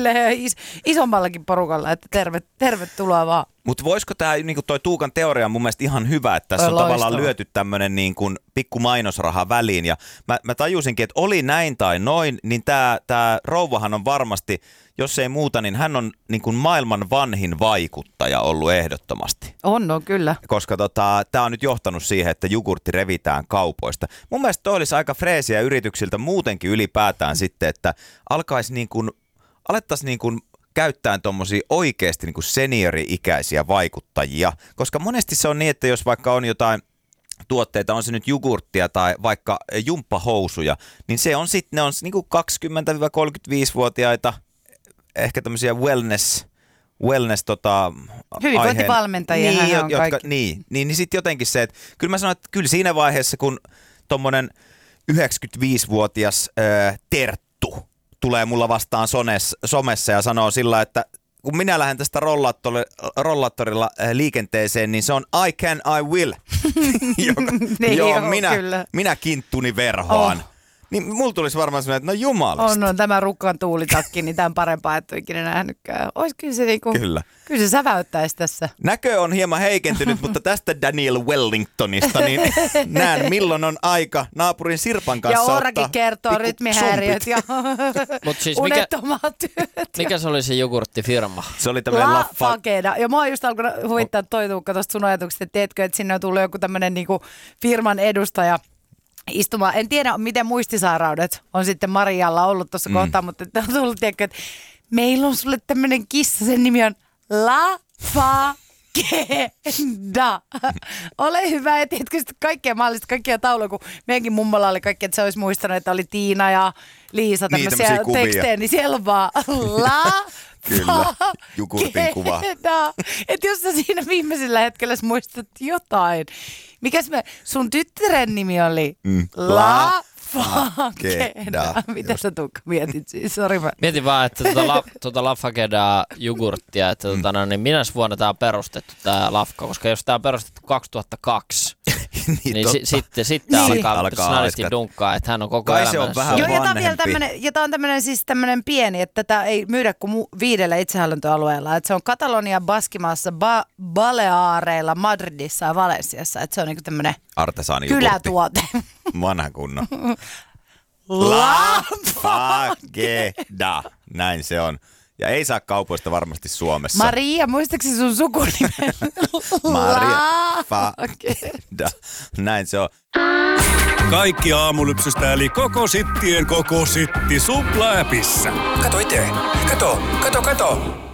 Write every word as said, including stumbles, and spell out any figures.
silleen is, isommallakin porukalla, että terve, tervetuloa vaan. Mutta voisiko tämä, niinku toi Tuukan teoria on mun mielestä ihan hyvä, että tässä on Loistava. tavallaan lyöty tämmöinen niinku pikku mainosraha väliin. Ja mä, mä tajusinkin, että oli näin tai noin, niin tämä tää rouvahan on varmasti, jos ei muuta, niin hän on niinku maailman vanhin vaikuttaja ollut ehdottomasti. On, no kyllä. Koska tota, tämä on nyt johtanut siihen, että jogurtti revitään kaupoista. Mun mielestä toi olisi aika freesiä yrityksiltä muutenkin ylipäätään sitten, että alkaisi niin kuin, alettaisiin niin kuin käyttää tommosia oikeasti niin kuin seniori-ikäisiä vaikuttajia. Koska monesti se on niin, että jos vaikka on jotain tuotteita, on se nyt jogurttia tai vaikka jumppahousuja, niin se on sitten, ne on niin kuin kaksikymmentä-kolmekymmentäviisivuotiaita, ehkä tämmöisiä wellness wellness tota hyvinvointivalmentajia niin, hän on jotka, kaikki. Niin, niin, niin sitten jotenkin se, että kyllä mä sanon, että kyllä siinä vaiheessa, kun tommonen yhdeksänkymmentäviisivuotias ää, Terttu tulee mulla vastaan sones, somessa ja sanoo sillä, että kun minä lähden tästä rollattorilla liikenteeseen, niin se on I can, I will. Joka, niin, joo, joo, minä, minä kinttuni verhoan. Oh. Niin mulla tulisi varmaan sellainen, että no jumalasta. On, no, tämä rukkaan tuulitakki, niin tämän parempaa et ole ikinä nähnytkään. Ois kyllä se niinku, kyllä. Kyllä se säväyttäisi tässä. Näkö on hieman heikentynyt, mutta tästä Daniel Wellingtonista, niin näen milloin on aika naapurin Sirpan kanssa ja Oorakin kertoo rytmihäiriöt ja siis unettomat työt. Mikä se oli se jogurttifirma? Se oli tämmöinen La laffa. Fakeda. Ja mä oon just alkanut huvittaa toi Tuukka tosta sun ajatuksesta, että teetkö, että sinne on tullut joku tämmönen niinku firman edustaja istumaan. En tiedä, miten muistisairaudet on sitten Marialla ollut tuossa mm. kohtaa, mutta on tullut, tiedätkö, että meillä on sulle tämmöinen kissa, sen nimi on La Fakeda. Ole hyvä, ja tiedätkö sitten kaikkea mahdollista, kaikkia tauluja, kun meidänkin mummolla oli kaikki, että se olisi muistanut, että oli Tiina ja Liisa tämmöisiä niin, tekstejä, niin siellä on vaan La Kyllä, jogurtin kuva. Että jos sä siinä viimeisellä hetkellä muistat jotain. Mikäs me, sun tyttären nimi oli? Mm. La Fakeda. Mitä sä Tuukka mietit siis? Sori mä. Mietin vaan, että tuota, la, tuota La Fakedaa jogurttia, että mm. tuota, no, niin minäs vuonna tää on perustettu tää lafka, koska jos tää on perustettu kaksituhattakaksi, niin, niin si, sitten, sitten niin. alkaa, alkaa snadisti dunkkaa, että hän on koko kai elämänsä. Vähän joo, ja tää on vielä tämmönen, ja tää on tämmönen siis tämmönen pieni, että tätä ei myydä kuin mu- viidellä itsehallintoalueella. Että se on Katalonia, Baskimaassa, ba- Baleaareilla, Madridissa ja Valensiassa. Että se on niinku tämmönen kylätuote. Vanha kunnon. La Fakeda. Näin se on. Ja ei saa kaupoista varmasti Suomessa. Maria, muistaakseni sun sukunimen? Maria Fakeda. Näin se on. Kaikki aamulypsystä eli koko sittien koko sitti Supla-äpissä. Kato itse. Kato, kato, kato.